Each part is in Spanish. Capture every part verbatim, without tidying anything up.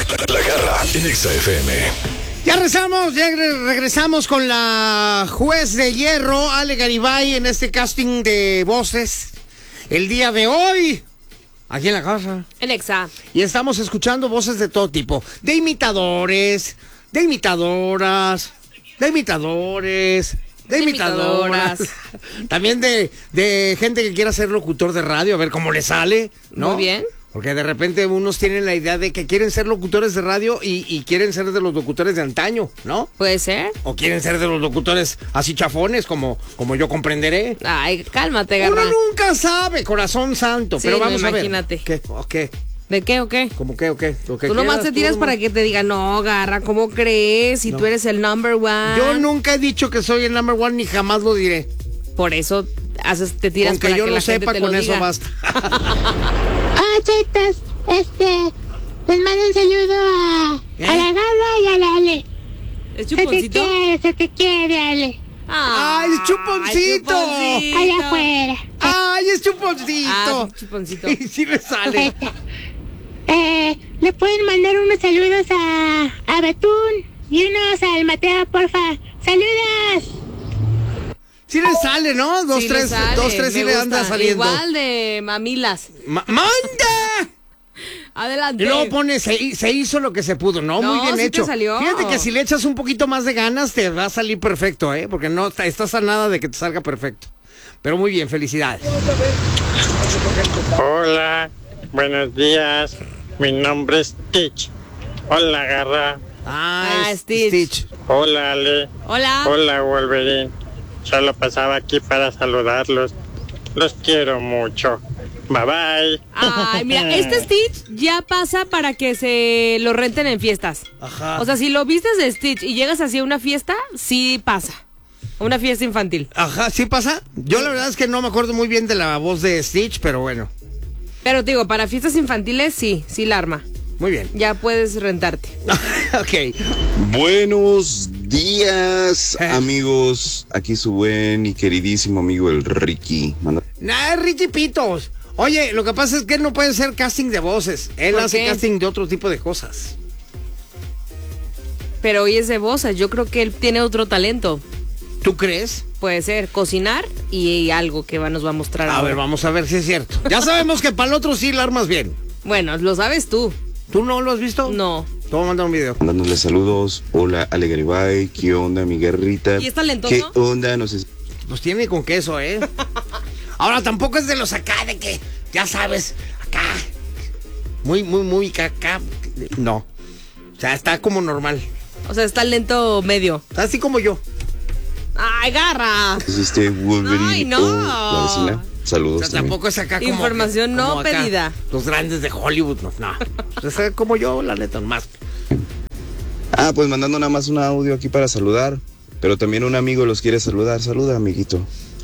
La Garra en Exa F M. Ya regresamos, ya regresamos con la juez de hierro, Ale Garibay, en este casting de voces. El día de hoy, aquí en la casa. En Exa. Y estamos escuchando voces de todo tipo. De imitadores, de imitadoras, de imitadores... De imitadoras. También de, de gente que quiera ser locutor de radio, a ver cómo le sale, ¿no? Muy bien. Porque de repente unos tienen la idea de que quieren ser locutores de radio y, y quieren ser de los locutores de antaño, ¿no? Puede ser. O quieren ser de los locutores así chafones, como, como yo comprenderé. Ay, cálmate, Garra. Uno nunca sabe, corazón santo. Sí, pero vamos no, a ver. Imagínate. ¿Qué? ¿O qué? ¿De qué o qué? ¿Cómo qué o qué? Lo que Tú nomás quieras, te tiras tú, para que te digan, no, Garra, ¿cómo crees? Si No. tú eres el number one. Yo nunca he dicho que soy el number one ni jamás lo diré. Por eso haces, te tiras Con que para yo que lo la gente sepa, te con lo eso diga. basta. Ah, chaitas, este, les mando un saludo a, ¿Eh? a la Garra y a la Ale. ¿Es Se te chuponcito? quiere, se te quiere, Ale. ¡Ay, es chuponcito! chuponcito. Allá afuera. ¡Ay, es chuponcito! Ah, chuponcito. Y sí me sale. Eh, le pueden mandar unos saludos a, a Betún y unos al Mateo, porfa. ¡Saludos! Sí le sale, ¿no? Dos, Sí le tres, sale, dos, tres sí me le gusta. anda saliendo. Igual de mamilas. Ma- ¡Manda! Adelante. Y luego pone, se, se hizo lo que se pudo, ¿no? No, Muy bien sí te hecho. salió. Fíjate que si le echas un poquito más de ganas, te va a salir perfecto, ¿eh? Porque no está- estás a nada de que te salga perfecto. Pero muy bien, felicidades. Hola, buenos días. Mi nombre es Stitch. Hola, Garra. Ah, Ah, es Stitch. Stitch. Hola, Ale. Hola. Hola, Wolverine. Solo pasaba aquí para saludarlos. Los quiero mucho. Bye bye. Ay, mira, este Stitch ya pasa para que se lo renten en fiestas. Ajá. O sea, si lo vistes de Stitch y llegas así a una fiesta, sí pasa. Una fiesta infantil. Ajá, ¿sí pasa? Yo la verdad es que no me acuerdo muy bien de la voz de Stitch, pero bueno. Pero te digo, para fiestas infantiles sí, sí la arma. Muy bien. Ya puedes rentarte. Ok. Buenos días, Eh. amigos. Aquí su buen y queridísimo amigo el Ricky. Manda- Nah, Ricky Pitos. Oye, lo que pasa es que él no puede hacer casting de voces. Él ¿Por hace qué? casting de otro tipo de cosas. Pero hoy es de voces. Yo creo que él tiene otro talento. ¿Tú crees? Puede ser cocinar y algo que va, nos va a mostrar A ahora. ver, vamos a ver si es cierto. Ya sabemos que para el otro sí la armas bien. Bueno, lo sabes tú. ¿Tú no lo has visto? No. Te voy a mandar un video. Mandándole saludos. Hola, Ale Garibay. ¿Qué onda, mi guerrita? ¿Y es talentoso? ¿Qué onda? Nos es- Pues tiene con queso, ¿eh? Ahora tampoco es de los acá, de que, ya sabes, acá. Muy, muy, muy acá. No. O sea, está como normal. O sea, es talento medio. Está así como yo. ¡Ay, Garra! es este Wolverine Ay, no. o la vecina. O Saludos. sea, también. tampoco es acá como. Información no como acá, pedida. Los grandes de Hollywood, no. No. O sea, como yo, la neta, más. Ah, pues mandando nada más un audio aquí para saludar. Pero también un amigo los quiere saludar. Saluda, amiguito.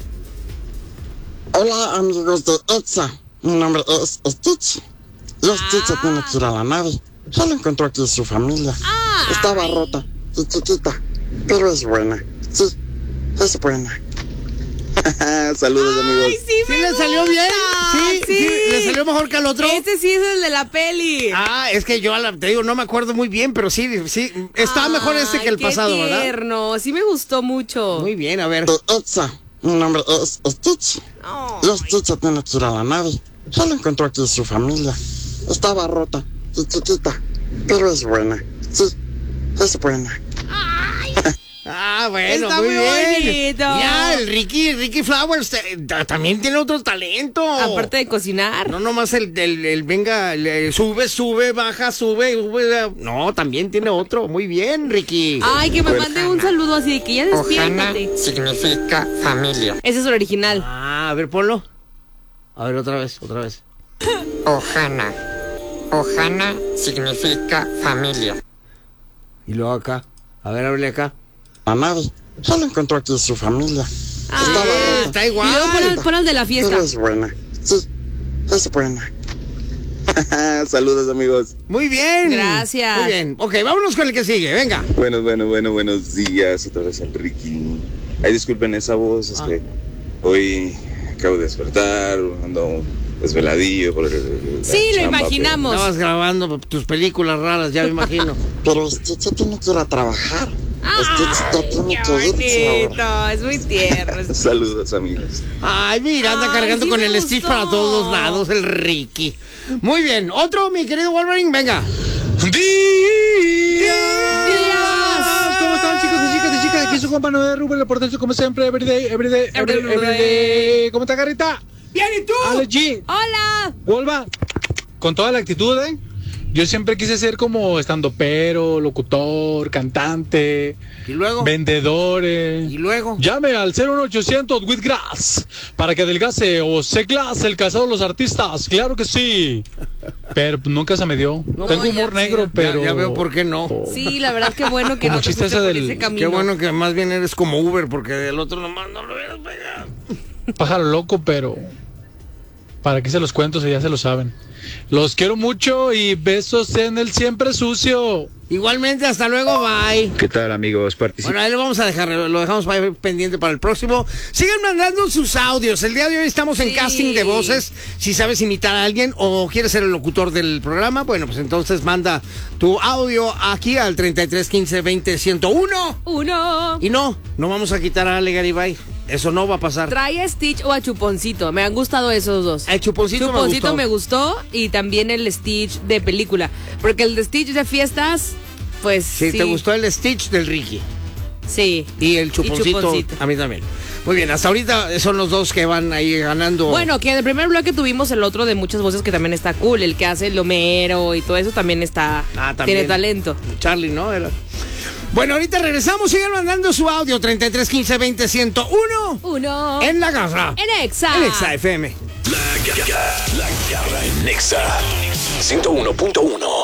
Hola amigos de Exa, mi nombre es Stitch. Y Stitch se tiene que ir a la nave. Ya lo encontró aquí su familia. Ah. Estaba rota y chiquita, pero es buena. Sí, es buena. Saludos, amigos. ¡Ay, sí, ¿Sí me le salió gusta! bien? ¿Sí? ¿Sí? ¿Le salió mejor que al otro? Este sí es el de la peli. Ah, es que yo a la- te digo, no me acuerdo muy bien, pero sí, sí. Está mejor este que el Ay, pasado, qué ¿verdad? tierno. Sí me gustó mucho. Muy bien, a ver. De Exa, mi nombre es Stitch. Ay. Y Stitch se tiene que ir a la nave. Ya lo encontró aquí su familia. Estaba rota y chiquita, pero es buena. Sí, es buena. Ah, bueno, Está muy muy bien. bonito. Ya, el Ricky, Ricky Flowers eh, ta- también tiene otro talento. Aparte de cocinar. No nomás el, el, el venga, el, el sube, sube, baja, sube, sube. No, también tiene otro. Muy bien, Ricky. Ay, que me mande un saludo así de que ya Ohana despiértate. significa familia. Ese es el original. Ah, a ver, ponlo. A ver, otra vez, otra vez. Ohana. Ohana significa familia. Y luego acá. A ver, hable acá. La nave. Ya lo encontró aquí su familia. Ah, Estaba rota. Está y luego igual. pon el, pon el de la fiesta. Pero es buena. Sí, es buena. Saludos, amigos. Muy bien. Gracias. Muy bien. Ok, vámonos con el que sigue. Venga. Bueno, bueno, bueno, buenos días. Otra vez el Ricky. Ay, disculpen esa voz, es Ah. que hoy acabo de despertar, ando desveladillo por el, la Sí, lo chamba, imaginamos. Estabas grabando tus películas raras, ya me imagino. Pero Stitch ya tiene que ir a trabajar. Stitch ya tiene Qué que irse ahora. bonito, es muy tierno. pero- Saludos, amigos. Ay, mira, anda Ay, cargando sí con me el Stitch para gustó. todos lados, el Ricky. Muy bien, otro, mi querido Wolverine, venga. ¡Días! ¿Cómo están, chicos y chicas y chicas? Aquí su compa Noé Rubén, reportando como siempre, everyday, everyday, everyday, everyday. ¿Cómo está, Carita? Bien, ¿y tú? Ale G, Hola. Wolva, con toda la actitud, ¿eh? Yo siempre quise ser como estandopero, locutor, cantante, Y luego, vendedor. eh. y luego. Llame al cero uno ochocientos Wheatgrass para que adelgase o se clase el casado de los artistas. Claro que sí. Pero nunca se me dio. No, Tengo ya humor sé. negro, Ya- pero. ya veo por qué no. Sí, la verdad que bueno que Como no te chiste fuiste ese por del- ese camino. Qué bueno que más bien eres como Uber, porque del otro nomás no lo hubieras pegado. Pájaro loco, pero. ¿Para qué se los cuento si ya se lo saben? Los quiero mucho y besos en el siempre sucio. Igualmente, hasta luego, bye. ¿Qué tal, amigos? Participen. Bueno, ahí lo vamos a dejar, lo dejamos para pendiente para el próximo. Sigan mandando sus audios. El día de hoy estamos en Sí. casting de voces. Si sabes imitar a alguien o quieres ser el locutor del programa, bueno, pues entonces manda tu audio aquí al treinta y tres quince veinte ciento uno. Uno. Y no, no vamos a quitar a Ale Garibay. Eso no va a pasar. Trae a Stitch o a Chuponcito. Me han gustado esos dos. El Chuponcito, Chuponcito me me gustó. gustó y también el Stitch de película. Porque el de Stitch de fiestas, pues Sí, sí. te gustó el Stitch del Ricky. Sí. Y el chuponcito, Chuponcito. a mí también. Muy bien, hasta ahorita son los dos que van ahí ganando. Bueno, que en el primer bloque tuvimos el otro de muchas voces que también está cool. El que hace el Homero y todo eso también está. Ah, también. Tiene talento. Charlie, ¿no? Era. Bueno, ahorita regresamos, sigan mandando su audio treinta y tres quince veinte ciento uno Uno. en la garra. En Exa. En Exa F M. La garra, la garra en Nexa ciento uno punto uno.